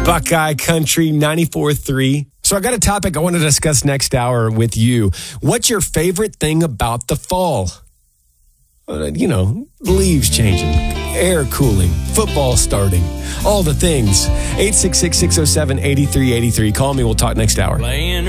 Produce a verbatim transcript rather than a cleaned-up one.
Buckeye Country ninety-four three. So I got a topic I want to discuss next hour with you. What's your favorite thing about the fall? Uh, you know, leaves changing, air cooling, football starting, all the things. eight six six, six oh seven, eight three eight three. Call me. We'll talk next hour.